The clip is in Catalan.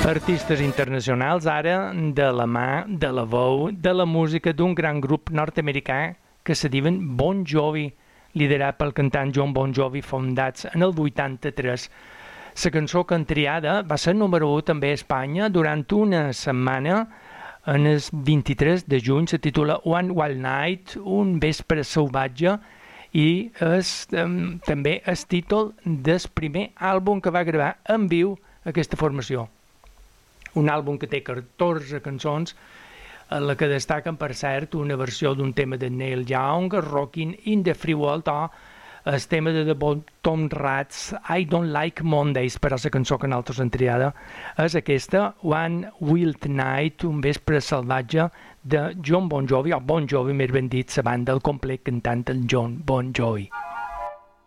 Artistes internacionals ara de la mà, de la veu, de la música d'un gran grup nord-americà que se diuen Bon Jovi, liderat pel cantant John Bon Jovi, fondats en el 83. La cançó que han triada va ser número 1 també a Espanya durant una setmana, en el 23 de juny, se titula One Wild Night, un vespre salvatge, i és també el títol del primer àlbum que va gravar en viu aquesta formació. Un àlbum que té 14 cançons, en la que destaquen, per cert, una versió d'un tema de Neil Young, Rockin' in the Free World, o el tema de The Bottom Rats, I Don't Like Mondays, però la cançó que nosaltres hem triada és aquesta, One Wild Night, un vespre salvatge, de John Bon Jovi, o Bon Jovi, més ben dit, la banda, el complet cantant, el John Bon Jovi.